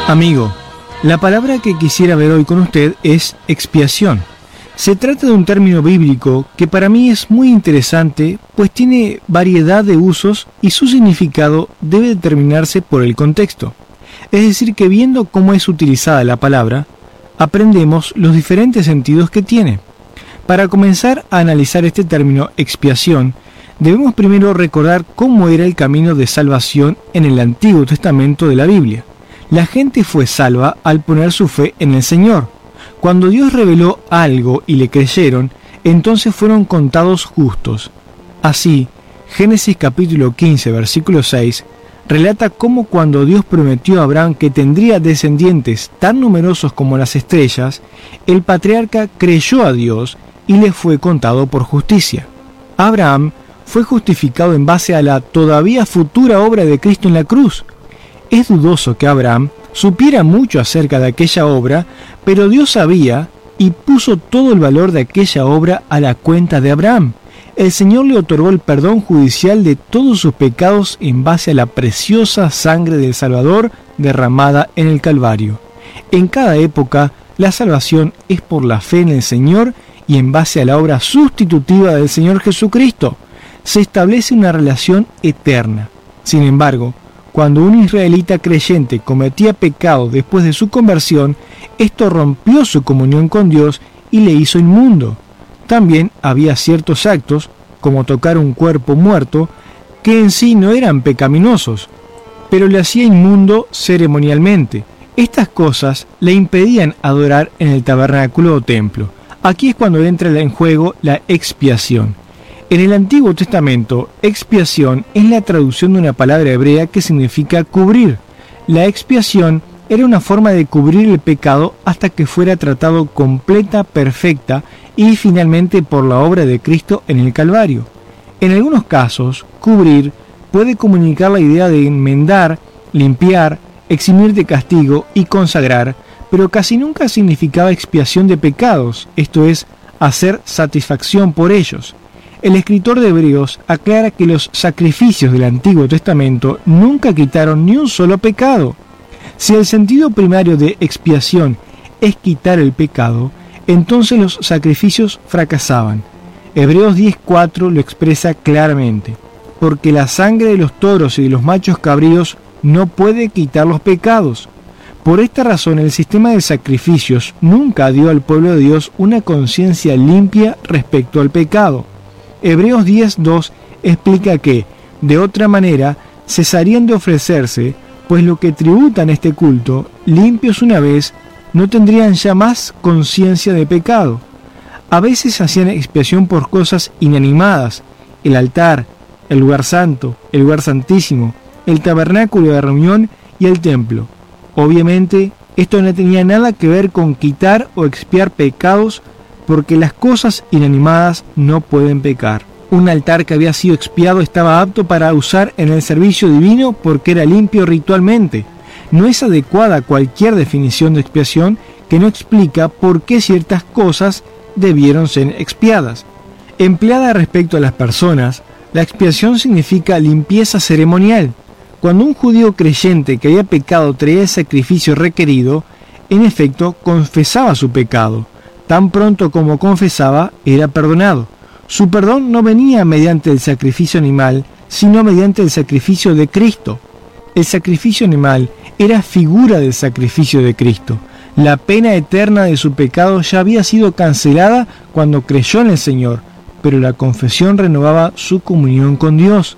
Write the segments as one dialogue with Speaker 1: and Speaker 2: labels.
Speaker 1: Amigo, la palabra que quisiera ver hoy con usted es expiación. Se trata de un término bíblico que para mí es muy interesante, pues tiene variedad de usos y su significado debe determinarse por el contexto. Es decir, que viendo cómo es utilizada la palabra, aprendemos los diferentes sentidos que tiene. Para comenzar a analizar este término expiación, debemos primero recordar cómo era el camino de salvación en el Antiguo Testamento de la Biblia. La gente fue salva al poner su fe en el Señor. Cuando Dios reveló algo y le creyeron, entonces fueron contados justos. Así, Génesis capítulo 15, versículo 6, relata cómo cuando Dios prometió a Abraham que tendría descendientes tan numerosos como las estrellas, el patriarca creyó a Dios y le fue contado por justicia. Abraham fue justificado en base a la todavía futura obra de Cristo en la cruz. Es dudoso que Abraham supiera mucho acerca de aquella obra, pero Dios sabía y puso todo el valor de aquella obra a la cuenta de Abraham. El Señor le otorgó el perdón judicial de todos sus pecados en base a la preciosa sangre del Salvador derramada en el Calvario. En cada época, la salvación es por la fe en el Señor y en base a la obra sustitutiva del Señor Jesucristo. Se establece una relación eterna. Sin embargo, cuando un israelita creyente cometía pecado después de su conversión, esto rompió su comunión con Dios y le hizo inmundo. También había ciertos actos, como tocar un cuerpo muerto, que en sí no eran pecaminosos, pero le hacía inmundo ceremonialmente. Estas cosas le impedían adorar en el tabernáculo o templo. Aquí es cuando entra en juego la expiación. En el Antiguo Testamento, expiación es la traducción de una palabra hebrea que significa cubrir. La expiación era una forma de cubrir el pecado hasta que fuera tratado completa, perfecta y finalmente por la obra de Cristo en el Calvario. En algunos casos, cubrir puede comunicar la idea de enmendar, limpiar, eximir de castigo y consagrar, pero casi nunca significaba expiación de pecados, esto es, hacer satisfacción por ellos. El escritor de Hebreos aclara que los sacrificios del Antiguo Testamento nunca quitaron ni un solo pecado. Si el sentido primario de expiación es quitar el pecado, entonces los sacrificios fracasaban. Hebreos 10:4 lo expresa claramente, porque la sangre de los toros y de los machos cabríos no puede quitar los pecados. Por esta razón, el sistema de sacrificios nunca dio al pueblo de Dios una conciencia limpia respecto al pecado. Hebreos 10:2 explica que, de otra manera, cesarían de ofrecerse, pues lo que tributan este culto, limpios una vez, no tendrían ya más conciencia de pecado. A veces hacían expiación por cosas inanimadas, el altar, el lugar santo, el lugar santísimo, el tabernáculo de reunión y el templo. Obviamente, esto no tenía nada que ver con quitar o expiar pecados, porque las cosas inanimadas no pueden pecar. Un altar que había sido expiado estaba apto para usar en el servicio divino porque era limpio ritualmente. No es adecuada cualquier definición de expiación que no explica por qué ciertas cosas debieron ser expiadas. Empleada respecto a las personas, la expiación significa limpieza ceremonial. Cuando un judío creyente que había pecado traía el sacrificio requerido, en efecto confesaba su pecado. Tan pronto como confesaba, era perdonado. Su perdón no venía mediante el sacrificio animal, sino mediante el sacrificio de Cristo. El sacrificio animal era figura del sacrificio de Cristo. La pena eterna de su pecado ya había sido cancelada cuando creyó en el Señor, pero la confesión renovaba su comunión con Dios.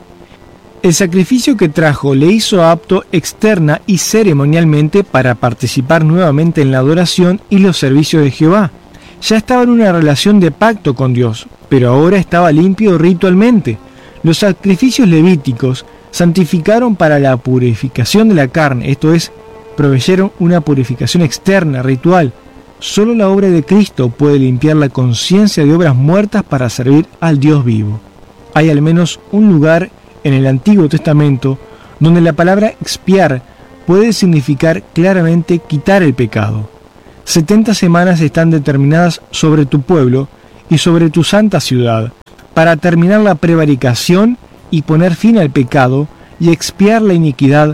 Speaker 1: El sacrificio que trajo le hizo apto externa y ceremonialmente para participar nuevamente en la adoración y los servicios de Jehová. Ya estaba en una relación de pacto con Dios, pero ahora estaba limpio ritualmente. Los sacrificios levíticos santificaron para la purificación de la carne, esto es, proveyeron una purificación externa, ritual. Solo la obra de Cristo puede limpiar la conciencia de obras muertas para servir al Dios vivo. Hay al menos un lugar en el Antiguo Testamento donde la palabra expiar puede significar claramente quitar el pecado. 70 semanas están determinadas sobre tu pueblo y sobre tu santa ciudad, para terminar la prevaricación y poner fin al pecado y expiar la iniquidad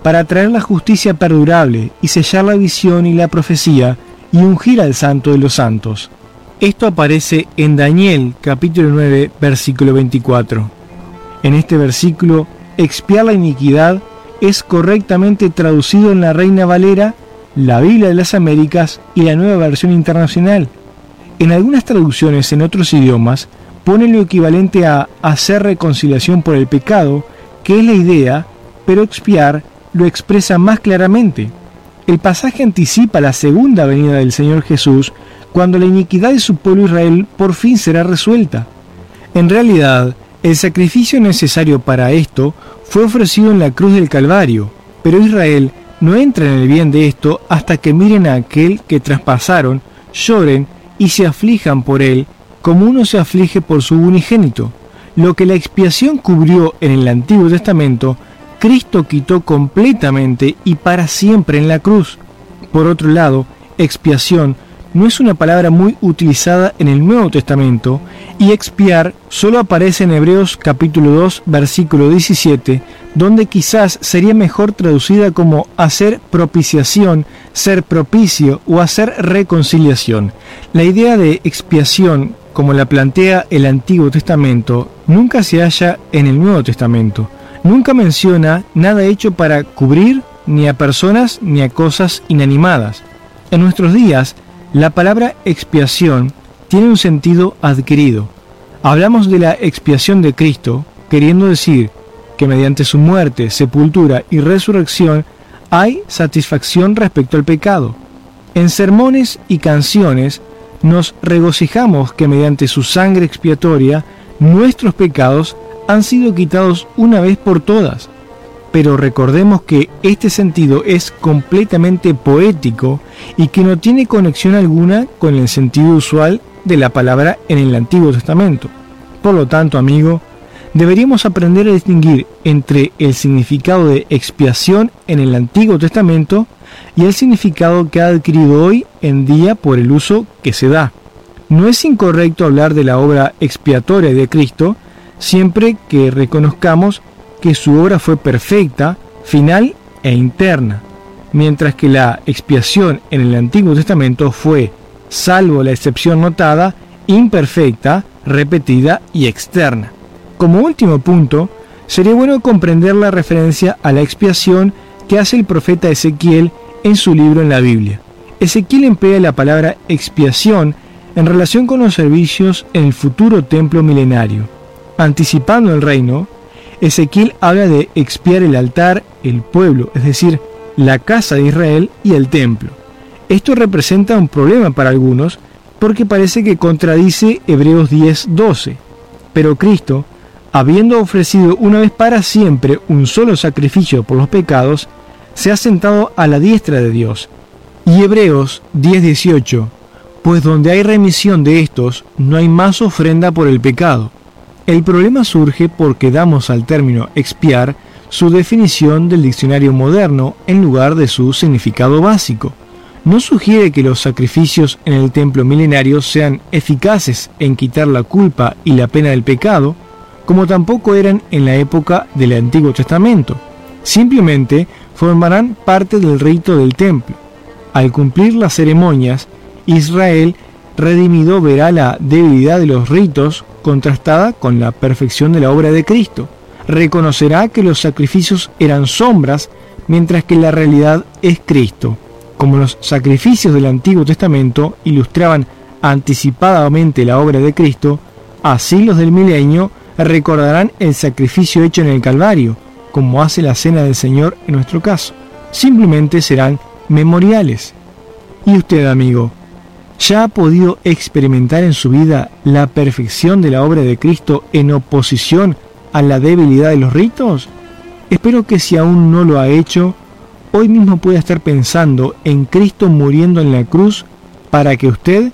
Speaker 1: para traer la justicia perdurable y sellar la visión y la profecía y ungir al Santo de los Santos. Esto aparece en Daniel capítulo 9 versículo 24. En este versículo, expiar la iniquidad es correctamente traducido en la Reina Valera, la Biblia de las Américas y la Nueva Versión Internacional. En algunas traducciones en otros idiomas ponen lo equivalente a hacer reconciliación por el pecado, que es la idea, pero expiar lo expresa más claramente. El pasaje anticipa la segunda venida del Señor Jesús, cuando la iniquidad de su pueblo Israel por fin será resuelta. En realidad, el sacrificio necesario para esto fue ofrecido en la cruz del Calvario, pero Israel no entra en el bien de esto hasta que miren a aquel que traspasaron, lloren y se aflijan por él, como uno se aflige por su unigénito. Lo que la expiación cubrió en el Antiguo Testamento, Cristo quitó completamente y para siempre en la cruz. Por otro lado, expiación no es una palabra muy utilizada en el Nuevo Testamento, y expiar solo aparece en Hebreos capítulo 2 versículo 17, donde quizás sería mejor traducida como hacer propiciación, ser propicio o hacer reconciliación. La idea de expiación, como la plantea el Antiguo Testamento, nunca se halla en el Nuevo Testamento. Nunca menciona nada hecho para cubrir ni a personas ni a cosas inanimadas. En nuestros días, la palabra expiación tiene un sentido adquirido. Hablamos de la expiación de Cristo, queriendo decir que mediante su muerte, sepultura y resurrección hay satisfacción respecto al pecado. En sermones y canciones nos regocijamos que mediante su sangre expiatoria nuestros pecados han sido quitados una vez por todas. Pero recordemos que este sentido es completamente poético y que no tiene conexión alguna con el sentido usual de la palabra en el Antiguo Testamento. Por lo tanto, amigo, deberíamos aprender a distinguir entre el significado de expiación en el Antiguo Testamento y el significado que ha adquirido hoy en día por el uso que se da. No es incorrecto hablar de la obra expiatoria de Cristo siempre que reconozcamos que su obra fue perfecta, final e interna, mientras que la expiación en el Antiguo Testamento fue, salvo la excepción notada, imperfecta, repetida y externa. Como último punto, sería bueno comprender la referencia a la expiación que hace el profeta Ezequiel en su libro en la Biblia. Ezequiel emplea la palabra expiación en relación con los servicios en el futuro templo milenario. Anticipando el reino, Ezequiel habla de expiar el altar, el pueblo, es decir, la casa de Israel y el templo. Esto representa un problema para algunos porque parece que contradice Hebreos 10:12. Pero Cristo, habiendo ofrecido una vez para siempre un solo sacrificio por los pecados, se ha sentado a la diestra de Dios. Y Hebreos 10:18, pues donde hay remisión de estos, no hay más ofrenda por el pecado. El problema surge porque damos al término expiar su definición del diccionario moderno en lugar de su significado básico. No sugiere que los sacrificios en el templo milenario sean eficaces en quitar la culpa y la pena del pecado, como tampoco eran en la época del Antiguo Testamento. Simplemente formarán parte del rito del templo. Al cumplir las ceremonias, Israel redimido verá la debilidad de los ritos contrastada con la perfección de la obra de Cristo. Reconocerá que los sacrificios eran sombras, mientras que la realidad es Cristo. Como los sacrificios del Antiguo Testamento ilustraban anticipadamente la obra de Cristo, así los del milenio recordarán el sacrificio hecho en el Calvario, como hace la Cena del Señor en nuestro caso. Simplemente serán memoriales. ¿Y usted, amigo, ya ha podido experimentar en su vida la perfección de la obra de Cristo en oposición a la debilidad de los ritos? Espero que si aún no lo ha hecho, hoy mismo pueda estar pensando en Cristo muriendo en la cruz para que usted,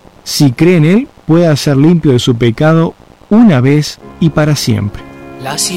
Speaker 1: si cree en Él, pueda ser limpio de su pecado una vez y para siempre.